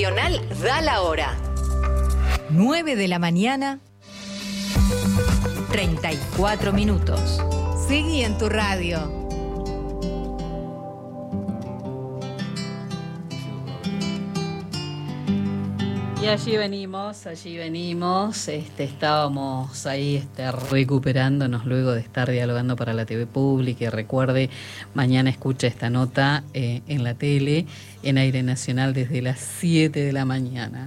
Nacional da la hora. 9 de la mañana, 34 minutos. Seguí en tu radio. Y allí venimos, estábamos ahí recuperándonos luego de estar dialogando para la TV Pública. Y recuerde, mañana escucha esta nota en la tele, en Aire Nacional desde las 7 de la mañana.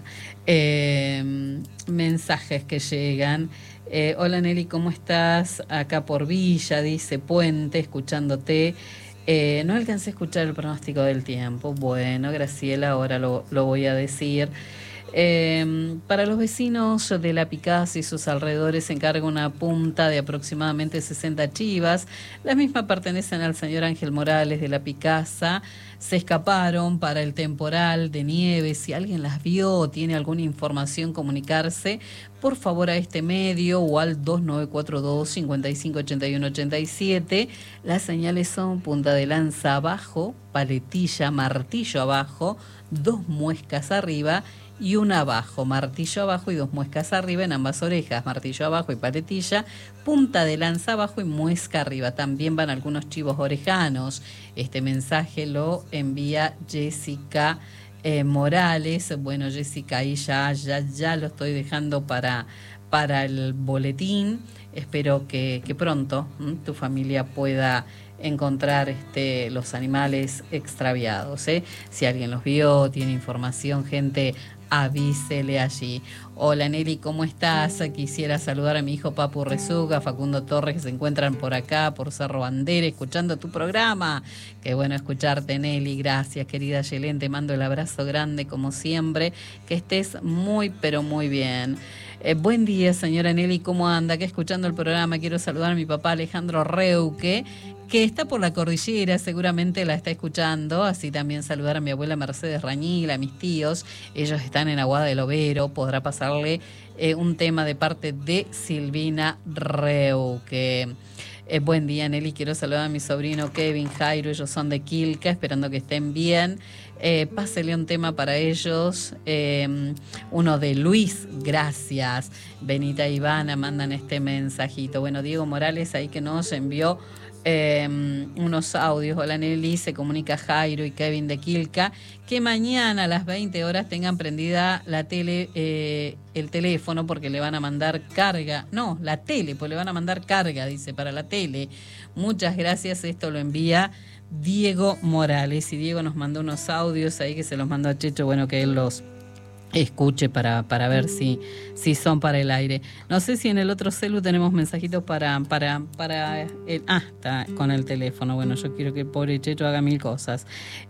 Mensajes que llegan. Hola Nelly, ¿cómo estás? Acá por Villa, dice Puente, escuchándote. No alcancé a escuchar el pronóstico del tiempo. Bueno, Graciela, ahora lo voy a decir. Para los vecinos de La Picasa y sus alrededores se encarga una punta de aproximadamente 60 chivas. Las mismas pertenecen al señor Ángel Morales de La Picasa. Se escaparon para el temporal de nieve. Si alguien las vio o tiene alguna información, comunicarse por favor a este medio o al 2942 5581 87. Las señales son punta de lanza abajo, paletilla, martillo abajo, 2 muescas arriba y una abajo, martillo abajo y 2 muescas arriba en ambas orejas, martillo abajo y paletilla, punta de lanza abajo y muesca arriba. También van algunos chivos orejanos. Este mensaje lo envía Jessica Morales. Bueno, Jessica, ahí ya lo estoy dejando para el boletín. Espero que pronto tu familia pueda encontrar los animales extraviados. Si alguien los vio, tiene información, gente, avísele allí. Hola Nelly, ¿cómo estás? Quisiera saludar a mi hijo Papu Rezuga, Facundo Torres, que se encuentran por acá, por Cerro Bandera, escuchando tu programa. Qué bueno escucharte, Nelly. Gracias, querida Yelén, te mando el abrazo grande como siempre. Que estés muy, pero muy bien. Buen día, señora Nelly, ¿cómo anda? Acá escuchando el programa, quiero saludar a mi papá Alejandro Reuque, que está por la cordillera, seguramente la está escuchando. Así también saludar a mi abuela Mercedes Rañil, a mis tíos, ellos están en Aguada del Overo. Podrá pasarle un tema de parte de Silvina Reuque. Buen día, Nelly, quiero saludar a mi sobrino Kevin, Jairo, ellos son de Quilca, esperando que estén bien. Pásele un tema para ellos, uno de Luis, gracias. Benita y Ivana mandan este mensajito. Bueno, Diego Morales ahí que nos envió unos audios. Hola Nelly, se comunica Jairo y Kevin de Quilca, que mañana a las 20 horas tengan prendida la tele, el teléfono, porque le van a mandar carga, no, la tele, pues le van a mandar carga, dice, para la tele. Muchas gracias, esto lo envía Diego Morales, y Diego nos mandó unos audios ahí que se los mandó a Checho, bueno, que él los escuche para ver si son para el aire. No sé si en el otro celu tenemos mensajitos para el, está con el teléfono. Bueno, yo quiero que el pobre Checho haga 1000 cosas.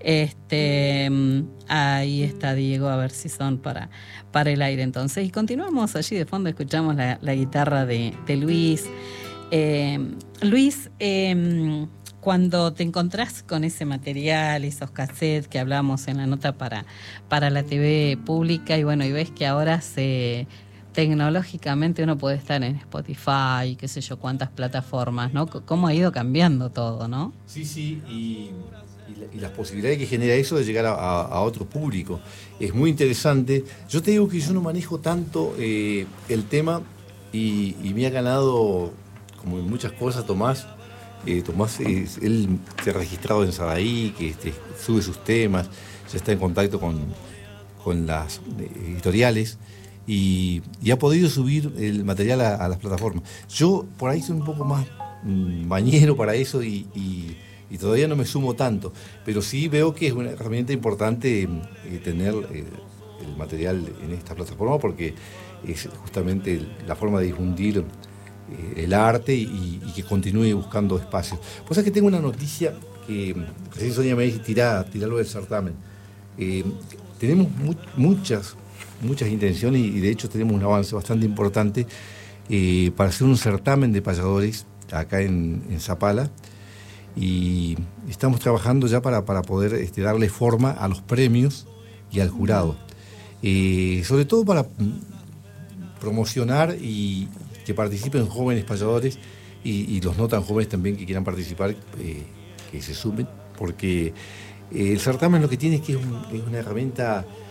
Ahí está Diego, a ver si son para el aire entonces. Y continuamos allí de fondo, escuchamos la guitarra de Luis. Luis, cuando te encontrás con ese material, esos cassettes que hablamos en la nota para la TV Pública, y bueno, y ves que ahora tecnológicamente uno puede estar en Spotify, qué sé yo, cuántas plataformas, ¿no? Cómo ha ido cambiando todo, ¿no? Sí, y las posibilidades que genera eso de llegar a otro público. Es muy interesante. Yo te digo que yo no manejo tanto el tema y me ha ganado, como en muchas cosas, Tomás. Tomás, él se ha registrado en Sadaí, que sube sus temas, ya está en contacto con las editoriales y ha podido subir el material a las plataformas. Yo por ahí soy un poco más bañero para eso y todavía no me sumo tanto, pero sí veo que es una herramienta importante tener el material en esta plataforma, porque es justamente la forma de difundir el arte y que continúe buscando espacios. Pues es que tengo una noticia que recién Sonia me dice, tirarlo del certamen. Tenemos muchas intenciones y de hecho tenemos un avance bastante importante para hacer un certamen de payadores acá en Zapala, y estamos trabajando ya para poder darle forma a los premios y al jurado, sobre todo para promocionar y que participen jóvenes payadores y los no tan jóvenes también que quieran participar, que se sumen, porque el certamen lo que tiene es que es una herramienta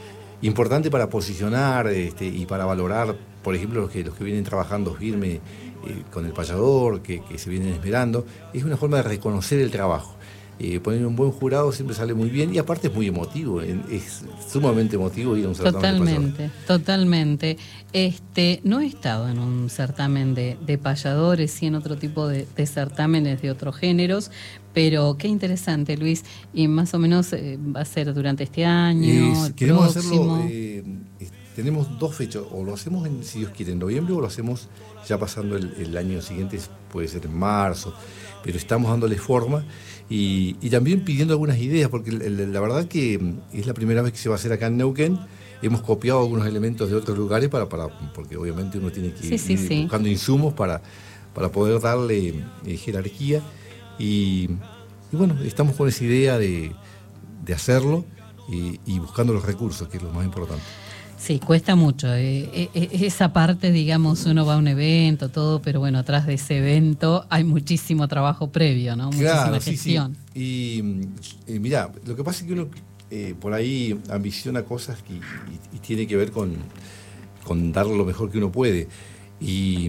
importante para posicionar y para valorar, por ejemplo, los que vienen trabajando firme con el payador, que se vienen esperando. Es una forma de reconocer el trabajo. Poner un buen jurado siempre sale muy bien y aparte es muy emotivo, es sumamente emotivo ir a un certamen de payadores. Totalmente. No he estado en un certamen de payadores, sí en otro tipo de certámenes de otros géneros, pero qué interesante, Luis, y más o menos va a ser durante este año, el queremos próximo. hacerlo, tenemos 2 fechas, o lo hacemos si Dios quiere en noviembre o lo hacemos ya pasando el año siguiente, puede ser en marzo, pero estamos dándole forma. Y también pidiendo algunas ideas, porque la verdad que es la primera vez que se va a hacer acá en Neuquén. Hemos copiado algunos elementos de otros lugares porque obviamente uno tiene que ir buscando insumos para poder darle jerarquía. Y bueno, estamos con esa idea de hacerlo y buscando los recursos, que es lo más importante. Sí, cuesta mucho. Esa parte, digamos, uno va a un evento, todo, pero bueno, atrás de ese evento hay muchísimo trabajo previo, ¿no? Muchísima gestión. Sí. Y mira, lo que pasa es que uno por ahí ambiciona cosas y tiene que ver con dar lo mejor que uno puede. Y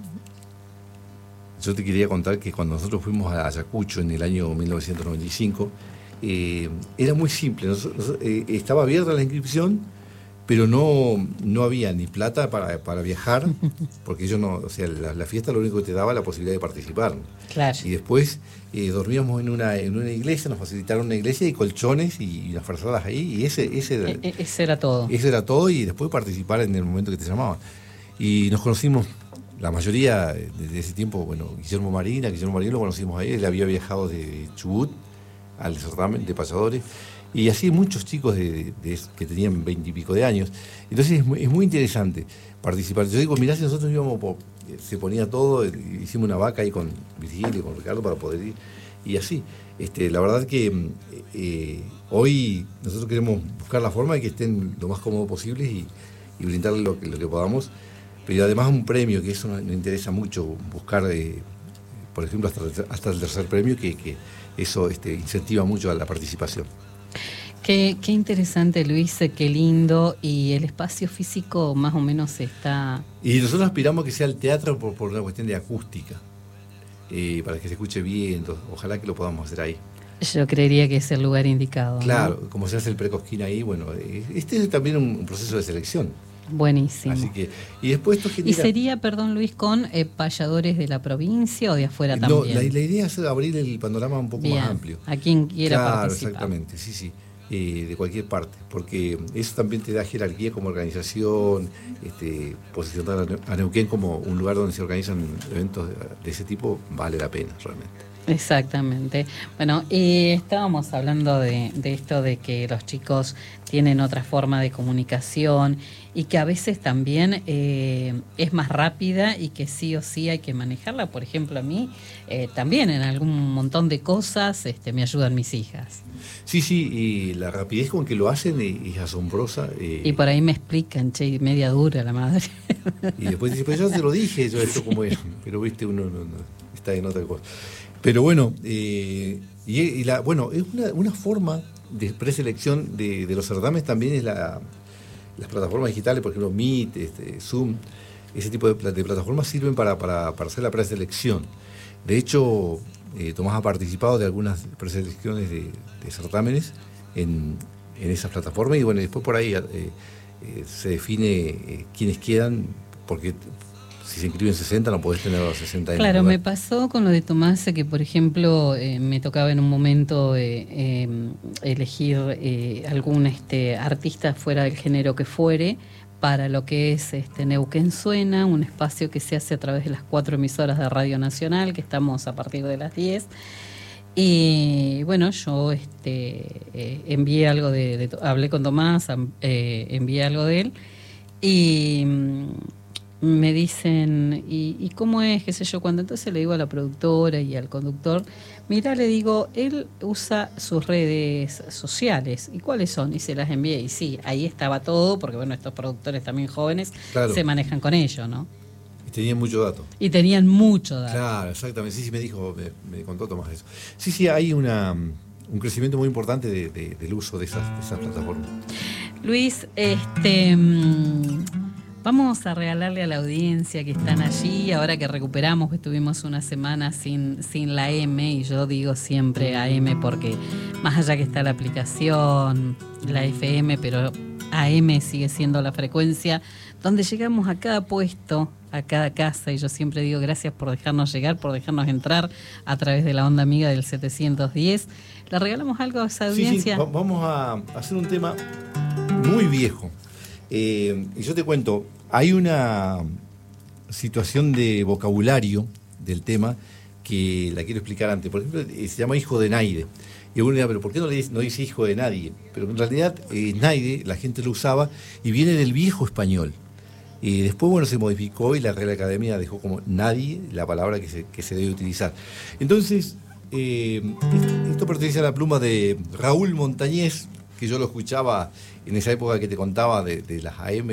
yo te quería contar que cuando nosotros fuimos a Ayacucho en el año 1995, era muy simple. Estaba abierta la inscripción, pero no había ni plata para viajar, porque ellos no, o sea, la fiesta lo único que te daba la posibilidad de participar. Claro. Y después dormíamos en una iglesia, nos facilitaron una iglesia y colchones y unas frazadas ahí, y ese era todo. Eso era todo, y después participar en el momento que te llamaban. Y nos conocimos, la mayoría de ese tiempo, bueno, Guillermo Marín lo conocimos ahí, él había viajado de Chubut al certamen de payadores. Y así muchos chicos que tenían 20 y pico de años. Entonces es muy interesante participar. Yo digo, mirá, si nosotros íbamos, se ponía todo, hicimos una vaca ahí con Virgilio, con Ricardo para poder ir. Y así, la verdad que hoy nosotros queremos buscar la forma de que estén lo más cómodos posibles y brindarles lo que podamos. Pero además un premio, que eso nos interesa mucho, buscar, por ejemplo, hasta el tercer premio, que eso incentiva mucho a la participación. Qué interesante, Luis, qué lindo. Y el espacio físico más o menos está... Y nosotros aspiramos a que sea el teatro por una cuestión de acústica, para que se escuche bien. Entonces, ojalá que lo podamos hacer ahí. Yo creería que es el lugar indicado. Claro, ¿no? Como se hace el precosquín ahí, bueno, este es también un proceso de selección. Buenísimo. Así que, y después esto genera... ¿Y sería, perdón Luis, con payadores de la provincia o de afuera también? No, la idea es abrir el panorama un poco más amplio. A quien quiera participar. Exactamente, sí. De cualquier parte, porque eso también te da jerarquía como organización, posicionar a Neuquén como un lugar donde se organizan eventos de ese tipo, vale la pena realmente. Exactamente. Bueno, estábamos hablando de esto de que los chicos tienen otra forma de comunicación y que a veces también es más rápida y que sí o sí hay que manejarla. Por ejemplo, a mí también en algún montón de cosas me ayudan mis hijas. Sí, y la rapidez con que lo hacen es asombrosa. Y por ahí me explican, che, media dura la madre. Y después dice, pues yo te lo dije, yo esto como es, pero viste, uno no está en otra cosa. Pero bueno, es una forma de preselección de los certámenes también es las plataformas digitales, por ejemplo, Meet, Zoom, ese tipo de plataformas sirven para hacer la preselección. De hecho, Tomás ha participado de algunas preselecciones de certámenes en esas plataformas y bueno, después por ahí se define quiénes quedan, porque si se inscriben 60 no podés tener a los 60 años. Claro, me pasó con lo de Tomás, que por ejemplo me tocaba en un momento elegir algún artista fuera del género que fuere para lo que es Neuquén Suena, un espacio que se hace a través de las 4 emisoras de Radio Nacional, que estamos a partir de las 10. Y bueno, yo envié algo hablé con Tomás, envié algo de él y me dicen, ¿y cómo es? ¿Qué sé yo? Cuando entonces le digo a la productora y al conductor, mira, le digo, él usa sus redes sociales. ¿Y cuáles son? Y se las envié. Y sí, ahí estaba todo, porque bueno, estos productores también jóvenes se manejan con ello, ¿no? Y tenían mucho dato. Tenían mucho dato. Claro, exactamente. Sí, me dijo, me contó Tomás eso. Sí, hay un crecimiento muy importante del uso de esas plataformas. Luis, vamos a regalarle a la audiencia que están allí, ahora que recuperamos, que estuvimos una semana sin la M, y yo digo siempre AM porque más allá que está la aplicación, la FM, pero AM sigue siendo la frecuencia donde llegamos a cada puesto, a cada casa, y yo siempre digo gracias por dejarnos llegar, por dejarnos entrar a través de la onda amiga del 710. ¿Le regalamos algo a esa audiencia? Sí, vamos a hacer un tema muy viejo. Y yo te cuento, hay una situación de vocabulario del tema que la quiero explicar antes. Por ejemplo, se llama hijo de Naide. Y uno dirá, pero ¿por qué no dice hijo de nadie? Pero en realidad Naide, la gente lo usaba y viene del viejo español. Y después, bueno, se modificó y la Real Academia dejó como nadie la palabra que se debe utilizar. Entonces, esto pertenece a la pluma de Raúl Montañés, que yo lo escuchaba en esa época que te contaba de las AM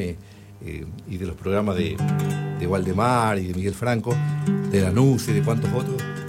y de los programas de Waldemar y de Miguel Franco, de Lanús y de cuantos otros.